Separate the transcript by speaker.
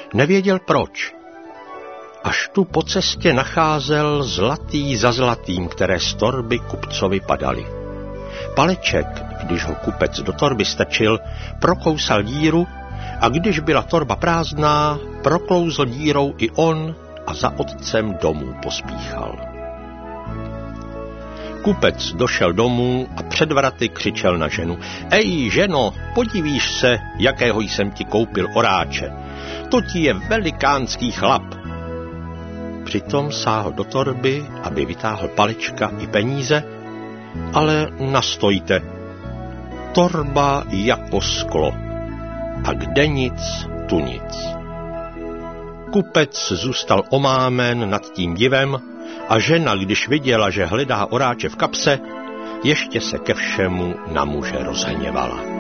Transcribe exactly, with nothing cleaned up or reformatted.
Speaker 1: Nevěděl proč. Až tu po cestě nacházel zlatý za zlatým, které z torby kupcovi padaly. Paleček, když ho kupec do torby strčil, prokousal díru a když byla torba prázdná, proklouzl dírou i on a za otcem domů pospíchal. Kupec došel domů a před vraty křičel na ženu. Ej, ženo, podívíš se, jakého jsem ti koupil oráče. To ti je velikánský chlap. Přitom sáhl do torby, aby vytáhl Palečka i peníze, ale nastojte. Torba jako sklo. A kde nic, tu nic. Kupec zůstal omámen nad tím divem a žena, když viděla, že hledá oráče v kapse, ještě se ke všemu na muže rozhněvala.